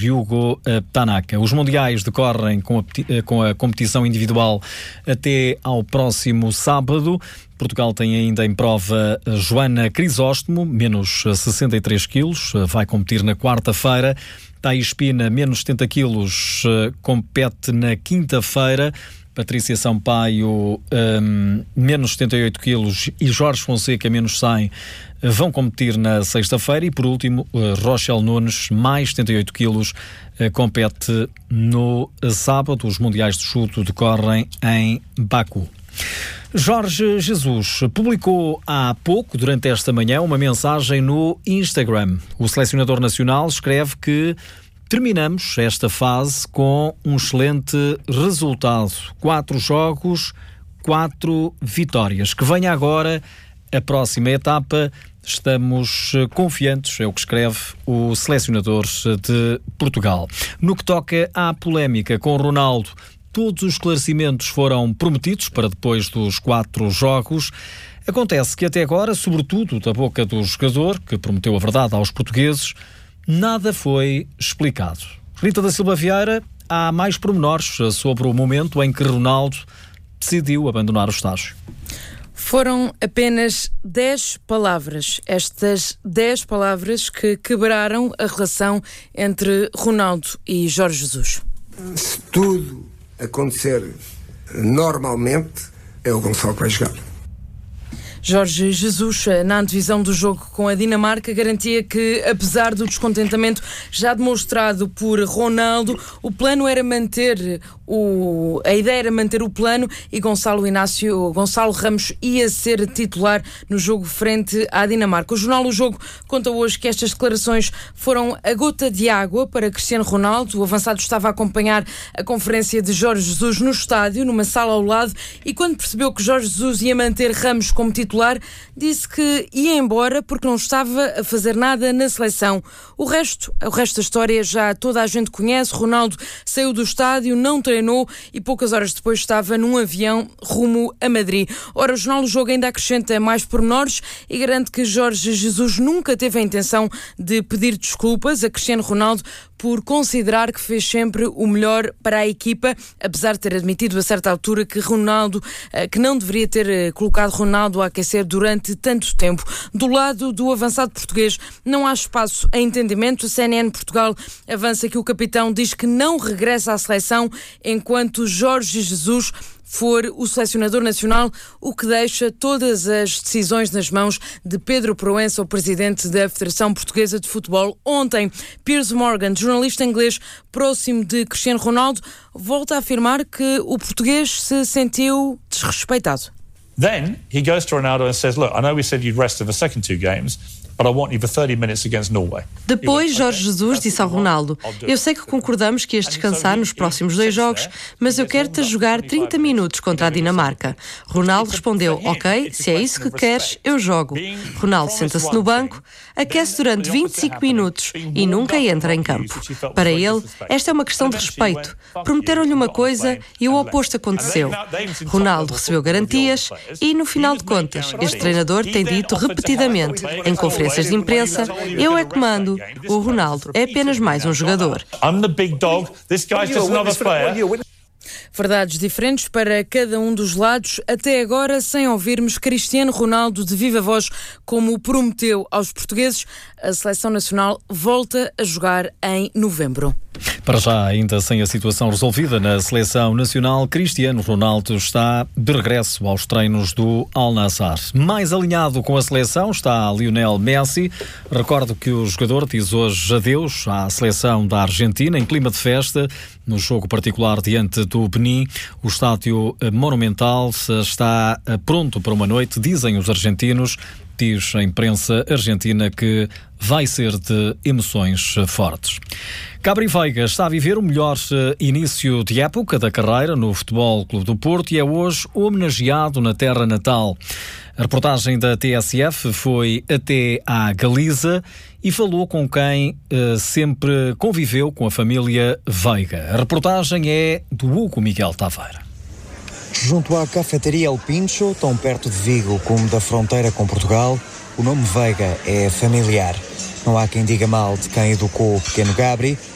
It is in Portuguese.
Ryugo Tanaka. Os mundiais decorrem com a competição individual até ao próximo sábado. Portugal tem ainda em prova Joana Crisóstomo, menos 63 quilos, vai competir na quarta-feira. Thaís Pina, menos 70 quilos, compete na quinta-feira. Patrícia Sampaio, menos 78 quilos, e Jorge Fonseca, menos 100, vão competir na sexta-feira. E, por último, Rochelle Nunes, mais 78 quilos, compete no sábado. Os mundiais de chuto decorrem em Baku. Jorge Jesus publicou há pouco, durante esta manhã, uma mensagem no Instagram. O selecionador nacional escreve que terminamos esta fase com um excelente resultado. 4 jogos, 4 vitórias. Que venha agora a próxima etapa. Estamos confiantes, é o que escreve o selecionador de Portugal. No que toca à polémica com Ronaldo, todos os esclarecimentos foram prometidos para depois dos 4 jogos. Acontece que até agora, sobretudo da boca do jogador, que prometeu a verdade aos portugueses, nada foi explicado. Rita da Silva Vieira, há mais pormenores sobre o momento em que Ronaldo decidiu abandonar o estágio. Foram apenas 10 palavras. Estas 10 palavras que quebraram a relação entre Ronaldo e Jorge Jesus. Se tudo acontecer normalmente, é o Gonçalo que vai jogar. Jorge Jesus, na antevisão do jogo com a Dinamarca, garantia que, apesar do descontentamento já demonstrado por Ronaldo, a ideia era manter o plano e Gonçalo Ramos ia ser titular no jogo frente à Dinamarca. O jornal O Jogo conta hoje que estas declarações foram a gota de água para Cristiano Ronaldo. O avançado estava a acompanhar a conferência de Jorge Jesus no estádio, numa sala ao lado, e quando percebeu que Jorge Jesus ia manter Ramos como titular, disse que ia embora porque não estava a fazer nada na seleção. O resto da história já toda a gente conhece. Ronaldo saiu do estádio, não treinou e poucas horas depois estava num avião rumo a Madrid. Ora, o jornal O Jogo ainda acrescenta mais pormenores e garante que Jorge Jesus nunca teve a intenção de pedir desculpas a Cristiano Ronaldo por considerar que fez sempre o melhor para a equipa, apesar de ter admitido a certa altura que não deveria ter colocado Ronaldo a aquecer durante tanto tempo. Do lado do avançado português não há espaço a entendimento. A CNN Portugal avança que o capitão diz que não regressa à seleção enquanto Jorge Jesus for o selecionador nacional, o que deixa todas as decisões nas mãos de Pedro Proença, o presidente da Federação Portuguesa de Futebol. Ontem, Piers Morgan, jornalista inglês próximo de Cristiano Ronaldo, volta a afirmar que o português se sentiu desrespeitado. Then he goes to Ronaldo and says, "Look, I know we said you'd rest in the second 2 games, but I want you for 30 minutes against Norway." Depois, Jorge Jesus disse ao Ronaldo: "Eu sei que concordamos que ias descansar nos próximos 2 jogos, mas eu quero-te a jogar 30 minutos contra a Dinamarca." Ronaldo respondeu: "Ok, se é isso que queres, eu jogo." Ronaldo senta-se no banco, aquece durante 25 minutos e nunca entra em campo. Para ele, esta é uma questão de respeito. Prometeram-lhe uma coisa e o oposto aconteceu. Ronaldo recebeu garantias e, no final de contas, este treinador tem dito repetidamente em conferências de imprensa: "Eu é que mando, o Ronaldo é apenas mais um jogador." I'm the big dog, this guy's just another player. Verdades diferentes para cada um dos lados, até agora sem ouvirmos Cristiano Ronaldo de viva voz, como prometeu aos portugueses. A seleção nacional volta a jogar em novembro. Para já, ainda sem a situação resolvida na seleção nacional, Cristiano Ronaldo está de regresso aos treinos do Al-Nassr. Mais alinhado com a seleção está Lionel Messi. Recordo que o jogador diz hoje adeus à seleção da Argentina em clima de festa, no jogo particular diante do Benin. O estádio Monumental está pronto para uma noite, dizem os argentinos. Diz a imprensa argentina que vai ser de emoções fortes. Gabri Veiga está a viver o melhor início de época da carreira no Futebol Clube do Porto e é hoje homenageado na terra natal. A reportagem da TSF foi até à Galiza e falou com quem sempre conviveu com a família Veiga. A reportagem é do Hugo Miguel Taveira. Junto à cafeteria El Pincho, tão perto de Vigo como da fronteira com Portugal, o nome Veiga é familiar. Não há quem diga mal de quem educou o pequeno Gabri,